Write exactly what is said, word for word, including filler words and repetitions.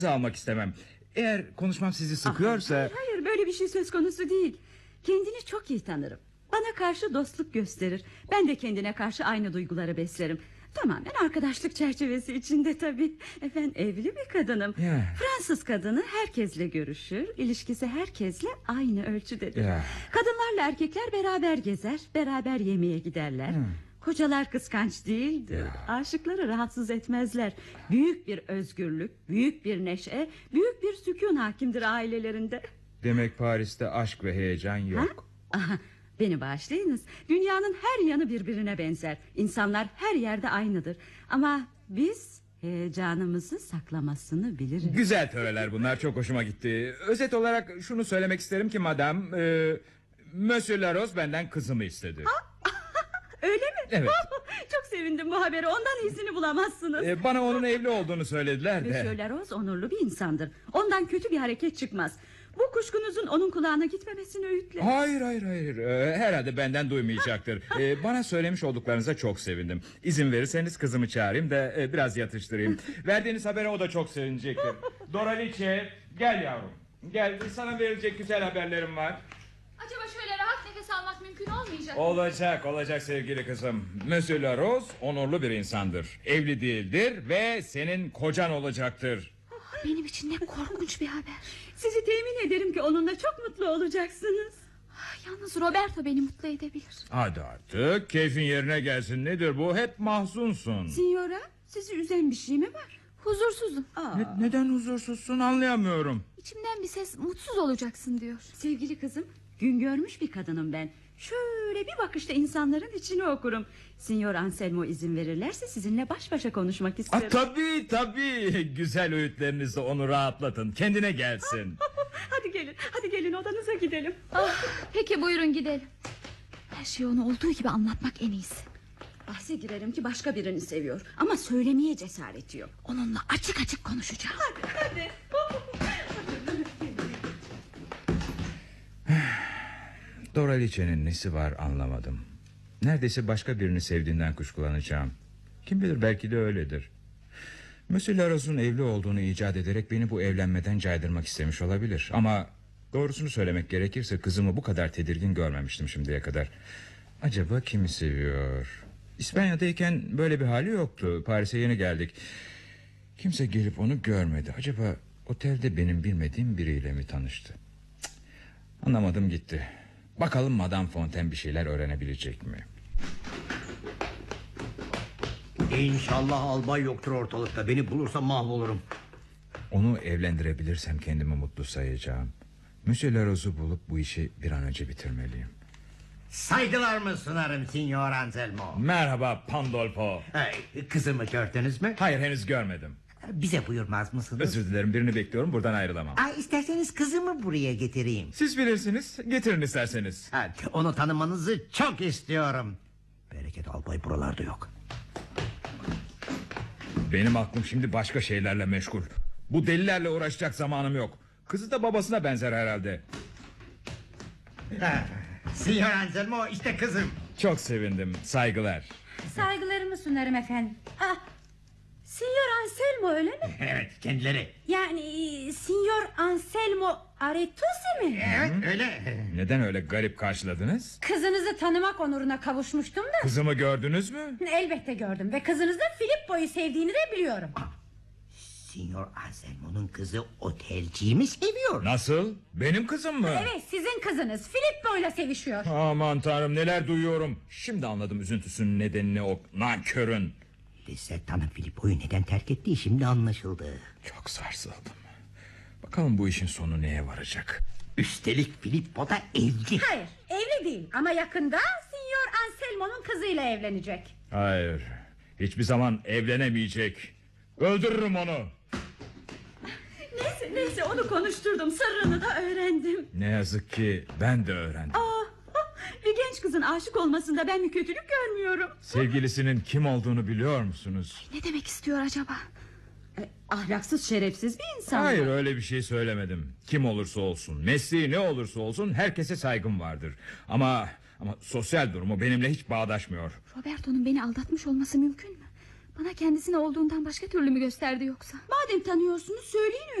almak istemem. Eğer konuşmam sizi sıkıyorsa... Hayır, hayır, böyle bir şey söz konusu değil. Kendini çok iyi tanırım. Bana karşı dostluk gösterir. Ben de kendine karşı aynı duyguları beslerim. Tamamen arkadaşlık çerçevesi içinde tabii. Efendim, evli bir kadınım. Ya. Fransız kadını herkesle görüşür. İlişkisi herkesle aynı ölçüdedir. Ya. Kadınlarla erkekler beraber gezer, beraber yemeğe giderler. Hı. Kocalar kıskanç değildir. Ya. Aşıkları rahatsız etmezler. Büyük bir özgürlük, büyük bir neşe, büyük bir sükun hakimdir ailelerinde. Demek Paris'te aşk ve heyecan yok. Ha? Aha, beni bağışlayınız. Dünyanın her yanı birbirine benzer. İnsanlar her yerde aynıdır. Ama biz heyecanımızı saklamasını biliriz. Güzel töreler bunlar, çok hoşuma gitti. Özet olarak şunu söylemek isterim ki madam... E, Monsieur Larose benden kızımı istedi. Öyle mi? Evet. Çok sevindim bu habere. Ondan iyisini bulamazsınız. E, bana onun evli olduğunu söylediler de. Monsieur Larose onurlu bir insandır. Ondan kötü bir hareket çıkmaz. Bu kuşkunuzun onun kulağına gitmemesini öğütle. Hayır hayır hayır ee, herhalde benden duymayacaktır. ee, Bana söylemiş olduklarınıza çok sevindim. İzin verirseniz kızımı çağırayım da e, biraz yatıştırayım. Verdiğiniz habere o da çok sevinecektir. Doralice, gel yavrum. Gel, sana verilecek güzel haberlerim var. Acaba şöyle rahat nefes almak mümkün olmayacak mı? Olacak olacak sevgili kızım. Monsieur Larose onurlu bir insandır. Evli değildir ve senin kocan olacaktır. Benim için ne korkunç bir haber. Sizi temin ederim ki onunla çok mutlu olacaksınız. Yalnız Roberto beni mutlu edebilir. Hadi artık keyfin yerine gelsin. Nedir bu, hep mahzunsun. Signora, sizi üzen bir şey mi var? Huzursuzum. Aa. Ne, neden huzursuzsun, anlayamıyorum. İçimden bir ses mutsuz olacaksın diyor. Sevgili kızım, gün görmüş bir kadınım ben. Şöyle bir bakışta insanların içini okurum. Signor Anselmo izin verirlerse sizinle baş başa konuşmak isterim. Ah, tabii tabii, güzel öğütlerinizle onu rahatlatın, kendine gelsin. Hadi gelin, hadi gelin odanıza gidelim. Ah, peki buyurun gidelim. Her şeyi ona olduğu gibi anlatmak en iyisi. Bahse girerim ki başka birini seviyor. Ama söylemeye cesareti yok. Onunla açık açık konuşacağım. Hadi hadi. Doralice'nin nesi var anlamadım. Neredeyse başka birini sevdiğinden kuşkulanacağım. Kim bilir, belki de öyledir. Monsieur Larose'un evli olduğunu icat ederek beni bu evlenmeden caydırmak istemiş olabilir. Ama doğrusunu söylemek gerekirse kızımı bu kadar tedirgin görmemiştim şimdiye kadar. Acaba kimi seviyor? İspanya'dayken böyle bir hali yoktu. Paris'e yeni geldik. Kimse gelip onu görmedi. Acaba otelde benim bilmediğim biriyle mi tanıştı? Cık, anlamadım gitti. Bakalım Madame Fontaine bir şeyler öğrenebilecek mi? İnşallah albay yoktur ortalıkta. Beni bulursa mahvolurum. Onu evlendirebilirsem kendimi mutlu sayacağım. Monsieur Larose'u bulup bu işi bir an önce bitirmeliyim. Saygılarımı sunarım Signor Anselmo. Merhaba Pandolfo. Hey, kızımı gördünüz mü? Hayır, henüz görmedim. Bize buyurmaz mısınız? Özür dilerim, birini bekliyorum, buradan ayrılamam. Aa, isterseniz kızımı buraya getireyim. Siz bilirsiniz, getirin isterseniz. Ha, onu tanımanızı çok istiyorum. Bereket albay buralarda yok. Benim aklım şimdi başka şeylerle meşgul. Bu delilerle uğraşacak zamanım yok. Kızı da babasına benzer herhalde. Ha, Signor Anselmo, işte kızım. Çok sevindim, saygılar. Saygılarımı sunarım efendim. Ah, Signor Anselmo öyle mi? Evet, kendileri. Yani e, Signor Anselmo Aretusi mi? Evet, öyle. Neden öyle garip karşıladınız? Kızınızı tanımak onuruna kavuşmuştum da. Kızımı gördünüz mü? Elbette gördüm ve kızınız da Filippo'yu sevdiğini de biliyorum. Signor Anselmo'nun kızı otelciyi mi seviyor? Nasıl? Benim kızım mı? Evet, sizin kızınız Filippo'yla sevişiyor. Aman tanrım, neler duyuyorum. Şimdi anladım üzüntüsünün nedenini, o nankörün. Lissettan'ın Filippo'yu neden terk ettiği şimdi anlaşıldı. Çok sarsıldım. Bakalım bu işin sonu neye varacak? Üstelik Filippo da evli. Hayır, evli değil ama yakında Signor Anselmo'nun kızıyla evlenecek. Hayır, hiçbir zaman evlenemeyecek. Öldürürüm onu. Neyse neyse, onu konuşturdum, sırrını da öğrendim. Ne yazık ki ben de öğrendim. Aa, bir genç kızın aşık olmasında ben bir kötülük görmüyorum. Sevgilisinin kim olduğunu biliyor musunuz? Ne demek istiyor acaba? E, ahlaksız, şerefsiz bir insan. Hayır, öyle bir şey söylemedim. Kim olursa olsun, mesleği ne olursa olsun herkese saygım vardır. Ama ama sosyal durumu benimle hiç bağdaşmıyor. Roberto'nun beni aldatmış olması mümkün mü? Bana kendisini olduğundan başka türlü mü gösterdi yoksa? Madem tanıyorsunuz söyleyin